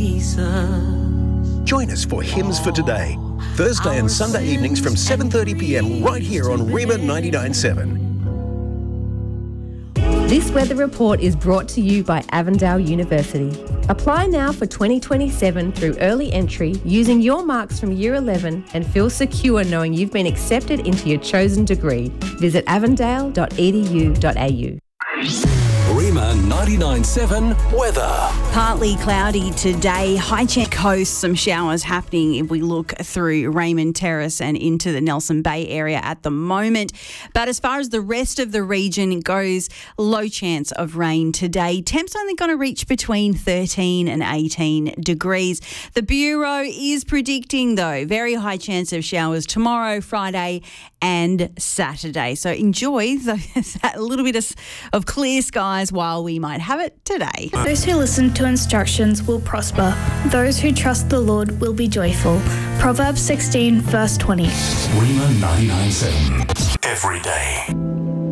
Join us for Hymns for Today, Thursday and Sunday evenings from 7:30 p.m. right here on Rima 99.7. This weather report is brought to you by Avondale University. Apply now for 2027 through early entry using your marks from Year 11 and feel secure knowing you've been accepted into your chosen degree. Visit avondale.edu.au. Rima 99.7 weather. Partly cloudy today. High chance coast, some showers happening if we look through Raymond Terrace and into the Nelson Bay area at the moment. But as far as the rest of the region goes, low chance of rain today. Temps only going to reach between 13 and 18 degrees. The Bureau is predicting, though, very high chance of showers tomorrow, Friday and Saturday. So enjoy that little bit of clear skies while we might have it today. Those who listen to instructions will prosper. Those who trust the Lord will be joyful. Proverbs 16 verse 20. Rima 99.7 every day.